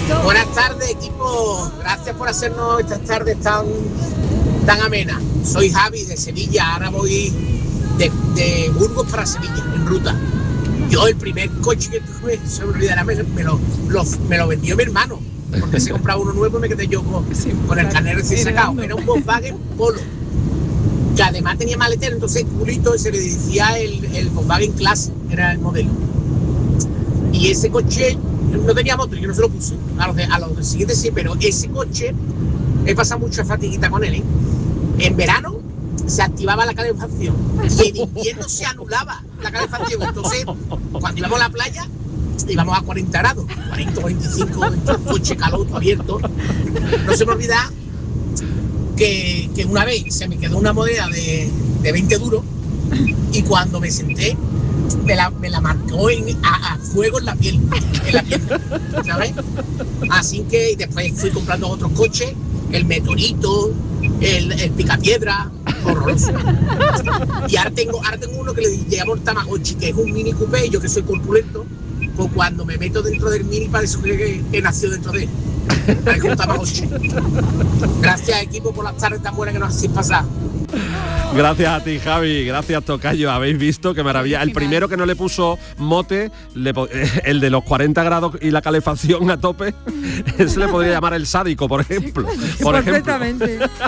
Buenas tardes, equipo. Gracias por hacernos estas tardes tan amenas. Soy Javi de Sevilla. Ahora voy de Burgos para Sevilla, en ruta. Yo el primer coche que tuve, se me olvidará, me lo vendió mi hermano. Porque se compraba uno nuevo y me quedé yo con el carnet recién sacado. Era un Volkswagen Polo, que además tenía maletero, entonces el culito se le decía el Volkswagen Classic, era el modelo. Y ese coche no tenía motor, yo no se lo puse. A los siguientes sí, pero ese coche he pasado mucha fatiguita con él, ¿eh? En verano se activaba la calefacción y en invierno se anulaba la calefacción. Entonces, cuando íbamos a la playa, íbamos a 40 grados, 40, 45, dentro del coche, calor abierto. No se me olvida que una vez se me quedó una moneda de 20 duros y cuando me senté, me la marcó a fuego en la piel, ¿sabes? Así que después fui comprando otros coches, el Meteorito, el Picapiedra, horroroso. Y ahora tengo uno que le llamo el Tamagotchi, que es un Mini Coupé, yo que soy corpulento, pues cuando me meto dentro del Mini parece que nació dentro de él. Parece un Tamagotchi. Gracias, equipo, por las tardes tan buenas que nos hacéis pasar. Gracias a ti, Javi, gracias, tocayo. Habéis visto qué maravilla. El primero que no le puso mote, el de los 40 grados y la calefacción a tope, ese le podría llamar el sádico, por ejemplo. Perfectamente.